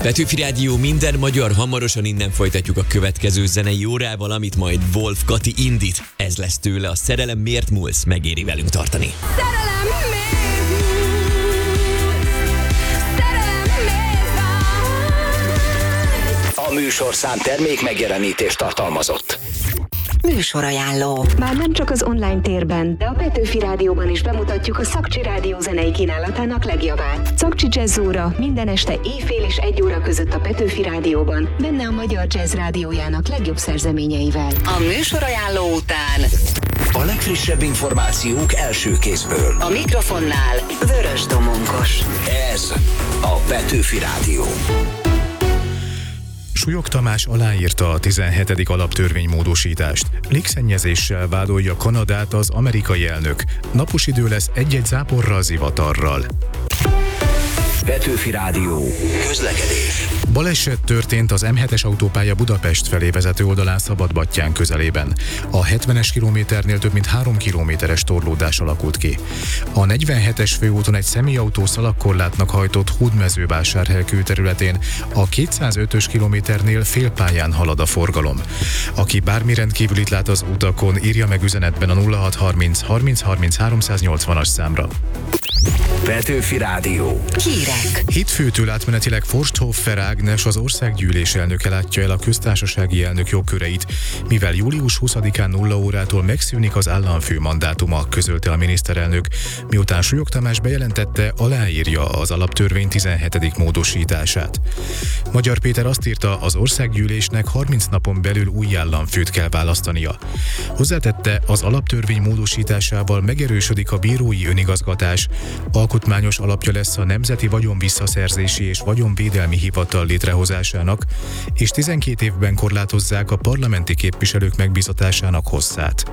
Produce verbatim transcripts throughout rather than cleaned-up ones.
Petőfi Rádió, minden magyar, hamarosan innen folytatjuk a következő zenei órával, amit majd Wolf Kati indít. Ez lesz tőle, a Szerelem miért múlsz, megéri velünk tartani. Szerelem miért múlsz, szerelem miért vársz. A műsorszám termék megjelenítést tartalmazott. Műsorajánló. Már nem csak az online térben, de a Petőfi Rádióban is bemutatjuk a Szakcsi Rádió zenei kínálatának legjavát. Szakcsi Jazz óra minden este éjfél és egy óra között a Petőfi Rádióban, benne a Magyar Jazz Rádiójának legjobb szerzeményeivel. A műsorajánló után A legfrissebb információk első kézből. a mikrofonnál Vörös Domonkos. Ez a Petőfi Rádió. Súlyog Tamás aláírta a tizenhetedik alaptörvénymódosítást. Légszennyezéssel vádolja Kanadát az amerikai elnök. Napos idő lesz egy-egy záporral, zivatarral. Petőfi Rádió. Közlekedés. Baleset történt az em hetes autópálya Budapest felé vezető oldalán Szabadbattyán közelében. A hetvenes kilométernél több mint három kilométeres torlódás alakult ki. A negyvenhetes főúton egy személyautó szalagkorlátnak hajtott Hódmezővásárhely külterületén, a kétszázötös kilométernél félpályán halad a forgalom. Aki bármi rendkívülit lát az utakon, írja meg üzenetben a nulla hat harminc harminc harminc háromszáznyolcvanas számra. Petőfi Rádió. Hírek. Hétfőtől átmenetileg Forsthofer Ágnes, az országgyűlés elnöke látja el a köztársasági elnök jogköreit, mivel július huszadikán nulla órától megszűnik az államfő mandátuma, közölte a miniszterelnök, miután Súlyog Tamás bejelentette, aláírja az alaptörvény tizenhetedik módosítását. Magyar Péter azt írta, az országgyűlésnek harminc napon belül új államfőt kell választania. Hozzátette, az alaptörvény módosításával megerősödik a bírói önigazgatás, alkotmányos alapja lesz a Nemzeti Vagyonvisszaszerzési és Vagyonvédelmi Hivatal létrehozásának, és tizenkét évben korlátozzák a parlamenti képviselők megbízatásának hosszát.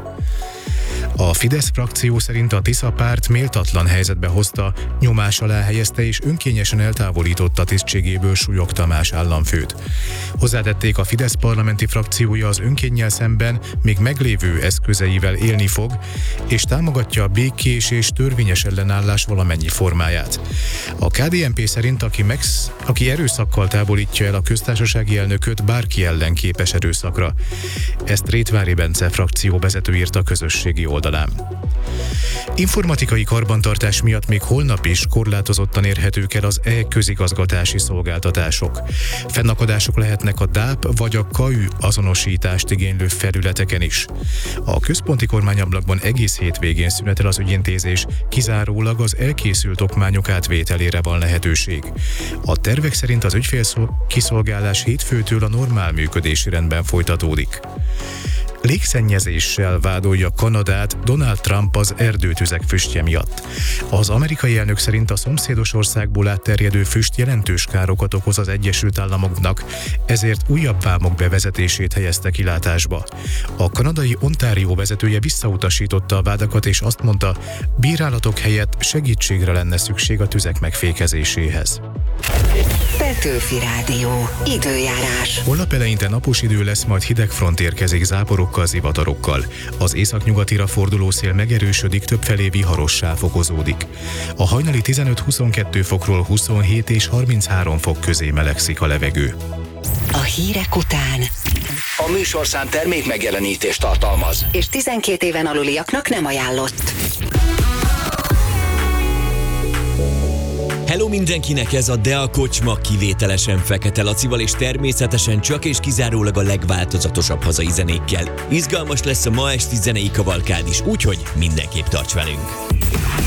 A Fidesz frakció szerint a Tisza párt méltatlan helyzetbe hozta, nyomás alá helyezte és önkényesen eltávolította tisztségéből Súlyog Tamás államfőt. Hozzátették, a Fidesz parlamenti frakciója az önkénnyel szemben még meglévő eszközeivel élni fog, és támogatja a békés és törvényes ellenállás valamennyi formáját. A ká dé en pé szerint, aki, megsz, aki erőszakkal távolítja el a köztársasági elnököt, bárki ellen képes erőszakra. Ezt Rétvári Bence frakció vezető írta a közösségi oldalán. Informatikai karbantartás miatt még holnap is korlátozottan érhetők el az e-közigazgatási szolgáltatások. Fennakadások lehetnek a dáp vagy a ká ü azonosítást igénylő felületeken is. A központi kormányablakban egész hétvégén szünetel az ügyintézés, kizárólag az elkészült okmányok átvételére van lehetőség. A tervek szerint az ügyfélkiszolgálás hétfőtől a normál működési rendben folytatódik. Légszennyezéssel vádolja Kanadát Donald Trump az erdőtüzek füstje miatt. Az amerikai elnök szerint a szomszédos országból átterjedő füst jelentős károkat okoz az Egyesült Államoknak, ezért újabb vámok bevezetését helyezte kilátásba. A kanadai Ontario vezetője visszautasította a vádakat, és azt mondta, bírálatok helyett segítségre lenne szükség a tüzek megfékezéséhez. Petőfi Rádió. Időjárás. Holnap eleinte napos idő lesz, majd hideg front érkezik záporokkal, zivatarokkal. Az északnyugatira forduló szél megerősödik, többfelé viharossá fokozódik. A hajnali tizenöt-huszonkettő fokról huszonhét és harminchárom fok közé melegszik a levegő. A hírek után A műsorszám termék megjelenítést tartalmaz. és tizenkét éven aluliaknak nem ajánlott. Hello mindenkinek, ez a De a Kocsma, kivételesen Fekete Lacival, és természetesen csak és kizárólag a legváltozatosabb hazai zenékkel. Izgalmas lesz a ma esti zenei kavalkád is, úgyhogy mindenképp tarts velünk!